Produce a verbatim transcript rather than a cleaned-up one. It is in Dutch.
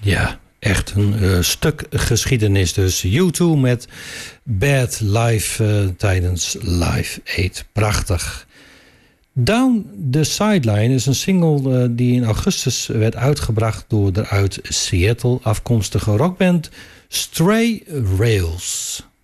Ja, echt een uh, stuk geschiedenis dus. U twee met Bad Live uh, tijdens Live Aid. Prachtig. Down the Sideline is een single uh, die in augustus werd uitgebracht door de uit Seattle afkomstige rockband Stray Rails.